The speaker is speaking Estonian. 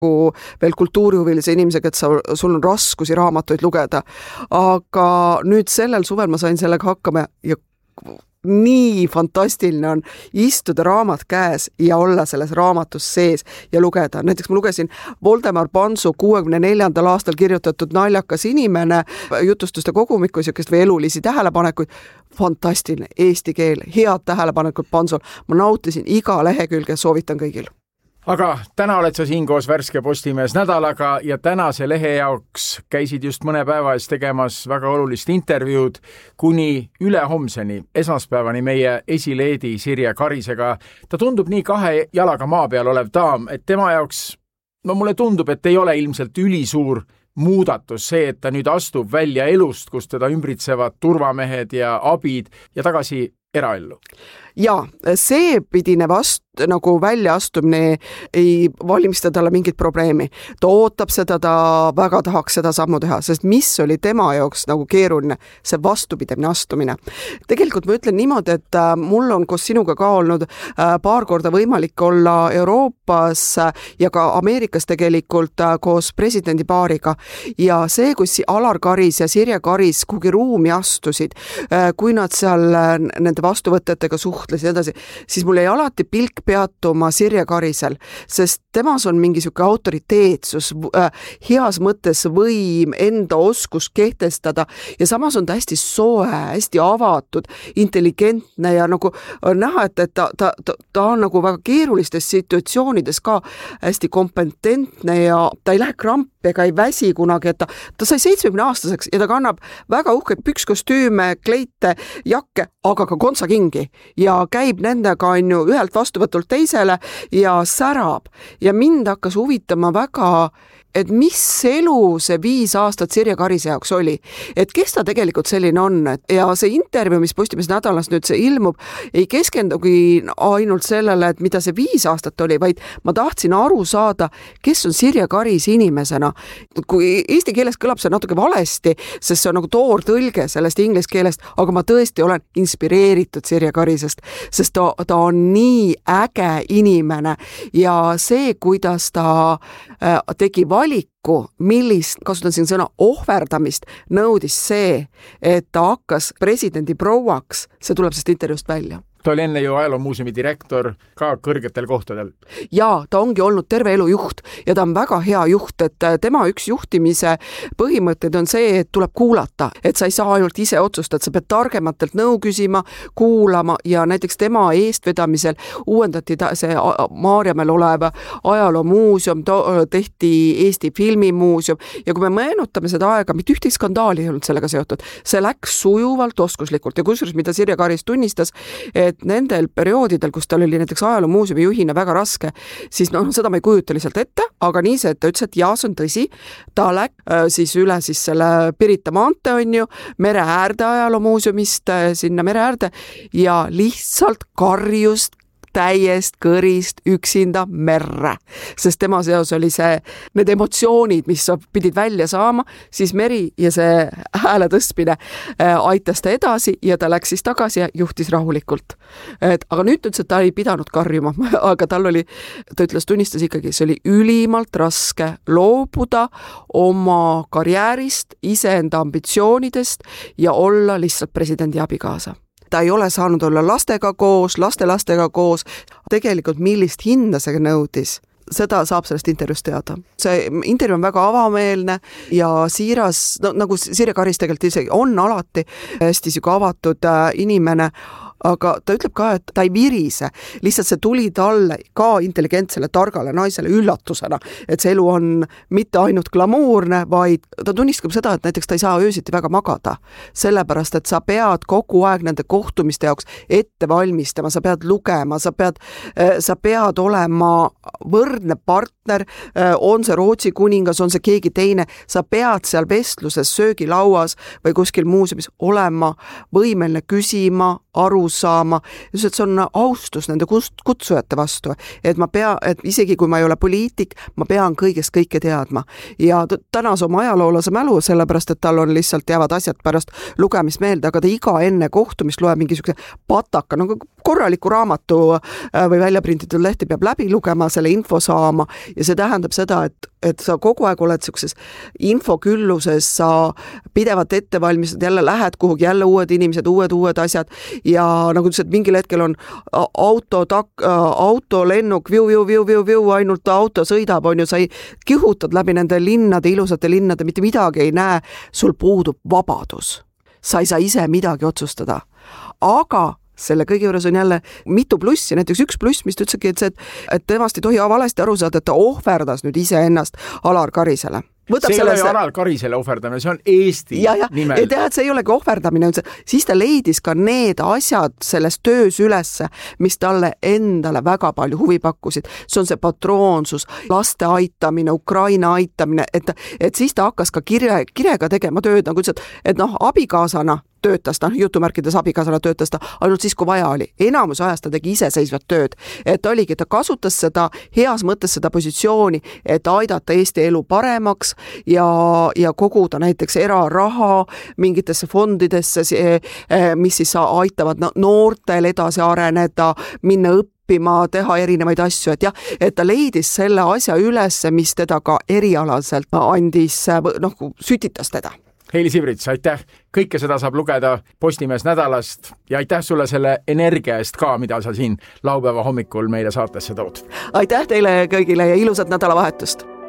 veel kultuurihuvilise inimesega, et sul on raskusi raamatuid lugeda. Aga nüüd sellel suvel ma sain sellega hakkama ja nii fantastiline on istuda raamat käes ja olla selles raamatus sees ja lugeda. Näiteks ma lugesin Voldemar Pansu 64. aastal kirjutatud Naljakas inimene jutustuste kogumikus ja kes või elulisi tähelepanekuid. Fantastiline eesti keel, head tähelepanekud Pansul. Ma nautisin iga lehekülge, soovitan kõigil. Aga täna oled sa siin koos Värske Postimees nädalaga ja tänase lehe jaoks käisid just mõne päeva ees tegemas väga olulist intervjuud kuni ülehomseni, esmaspäevani meie esileedi Sirje Karisega. Ta tundub nii 2 jalaga maa peal olev daam, et tema jaoks, mulle tundub, et ei ole ilmselt ülisuur muudatus see, et ta nüüd astub välja elust, kus teda ümbritsevad turvamehed ja abid ja tagasi eraellu. Ja see pidine nagu väljaastumine ei valmista talle mingit probleemi. Ta ootab seda, ta väga tahaks seda sammu teha, sest mis oli tema jaoks nagu keeruline, see vastupidine astumine. Tegelikult ma ütlen niimoodi, et mul on koos sinuga ka olnud paar korda võimalik olla Euroopas ja ka Ameerikas tegelikult koos presidendi paariga. Ja see, kui Alar Karis ja Sirje Karis kuhugi ruumi astusid, kui nad seal nende vastuvõtetega suhtlesid edasi, siis mul jäi alati pilk peatuma Sirje Karisel, sest temas on mingi siuke autoriteetsus, heas mõttes võim, enda oskus kehtestada ja samas on ta hästi soe, hästi avatud, intelligentne ja nagu näha, et ta on nagu väga keerulistes situatsioonides ka hästi kompetentne ja ta ei lähe krampi ega ei väsi kunagi, et ta sai 70-aastaseks ja ta kannab väga uhkeid pükskostüüme, kleite, jakke, aga ka kontsakingi ja käib nendega ühelt vastuvõtult teisele ja särab. Ja mind hakkas huvitama väga, et mis elu see 5 aastat Sirje Karise jaoks oli, et kes ta tegelikult selline on. Ja see intervjuu, mis Postimees nädalas nüüd see ilmub, ei keskendugi ainult sellele, et mida see 5 aastat oli, vaid ma tahtsin aru saada, kes on Sirje Karis inimesena. Kui eesti keeles kõlab see natuke valesti, sest see on nagu toortõlge sellest inglise keelest, aga ma tõesti olen inspireeritud Sirje Karisest, sest ta on nii äge inimene ja see, kuidas ta tegi valiku, millist, kasutan siin sõna ohverdamist, nõudis see, et ta hakkas presidendi prouaks, see tuleb sest intervjuust välja. Ta oli enne ju Ajaloomuuseumi direktor ka kõrgetel kohtadel. Ja ta ongi olnud terve elu juht ja ta on väga hea juht, et tema üks juhtimise põhimõtted on see, et tuleb kuulata, et sa ei saa ainult ise otsustada, sa pead targematelt nõu küsima, kuulama ja näiteks tema eestvedamisel uuendati see Maarjamäel olev Ajaloomuuseum, tehti Eesti Filmimuuseum ja kui me meenutame seda aega, mitte ühtegi skandaali ei olnud sellega seotud, see läks sujuvalt, oskuslikult ja kusjuures, mida Sirje Karis tunnistas, et nendel perioodidel, kus tal oli näiteks Ajaloomuuseumi juhina väga raske, siis seda ma ei kujuta lihtsalt ette, aga nii see, et ta ütles, et jaa, see on tõsi, ta läks siis üle siis selle Pirita maante mere äärde Ajaloomuuseumist sinna mere äärde ja lihtsalt karjus täiest kõrist üksinda merre, sest tema seos oli need emotsioonid, mis pidid välja saama, siis meri ja see hääle tõstmine aitas ta edasi ja ta läks siis tagasi ja juhtis rahulikult. Aga nüüd ütles, et ta ei pidanud karjuma, aga ta tunnistas ikkagi, see oli ülimalt raske loobuda oma karjäärist, iseenda ambitsioonidest ja olla lihtsalt presidendi abikaasa. Ta ei ole saanud olla lastega koos, lastelastega koos. Tegelikult millist hinda see nõudis, seda saab sellest intervjuust teada. See intervjuu on väga avameelne ja siiras, nagu Sirje Karis tegelikult isegi on alati hästi avatud inimene, aga ta ütleb ka, et ta ei virise. Lihtsalt see tuli talle ka intelligentsele, targale naisele üllatusena, et see elu on mitte ainult glamuurne, vaid ta tunnistab seda, et näiteks ta ei saa öösiti väga magada. Sellepärast, et sa pead kogu aeg nende kohtumiste jaoks ette valmistama, sa pead lugema, sa pead olema võrdne partner, on see Rootsi kuningas, on see keegi teine, sa pead seal vestluses söögilauas või kuskil muuseumis olema võimeline küsima, aru saama, just et see on austus nende kutsujate vastu, et et isegi kui ma ei ole poliitik, ma pean kõigest kõike teadma ja tänas oma ajaloolase mälu, sellepärast, et tal on lihtsalt jäävad asjad pärast lugemist meelde, aga ta iga enne kohtumist loeb mingisuguse pataka, nagu korraliku raamatu või väljaprintitud lehti peab läbi lugema, selle info saama ja see tähendab seda, et sa kogu aeg oled sellises infokülluses, sa pidevalt ette valmistad, jälle lähed kuhugi, jälle uued inimesed, uued asjad ja nagu ütles, et mingil hetkel on autolennuk, viu, ainult auto sõidab, on ju, sa kihutad läbi nende linnade, ilusate linnade, mitte midagi ei näe, sul puudub vabadus. Sa ei saa ise midagi otsustada. Aga selle kõige juures on jälle mitu plussi, näiteks üks pluss, mis ta ütlesegi, et temast ei tohi valesti aru saada, et ta ohverdas nüüd ise ennast Alar Karisele. See ei ole ju Alar Karisele ohverdamine, see on Eesti nimel. Ja tead, see ei olegi ohverdamine, siis ta leidis ka need asjad selles töös ülesse, mis talle endale väga palju huvi pakkusid. See on see patroonsus, laste aitamine, Ukraina aitamine, et siis ta hakkas ka kirega tegema tööd, nagu ütles, et abikaasana töötas ta, jutumärkides abikaasana töötas ta ainult siis, kui vaja oli. Enamus ajast ta tegi iseseisvat tööd. Et oligi, ta kasutas seda heas mõttes seda positsiooni, et aidata Eesti elu paremaks ja koguda näiteks eraraha mingitesse fondidesse, mis siis aitavad noortel edasi areneda, minna õppima, teha erinevaid asju, et ta leidis selle asja ülesse, mis teda ka erialaselt andis, sütitas teda. Heili Sibrits, aitäh! Kõike seda saab lugeda Postimees nädalast ja aitäh sulle selle energia eest ka, mida sa siin laupäeva hommikul meile saatesse tood. Aitäh teile kõigile ja ilusat nädalavahetust!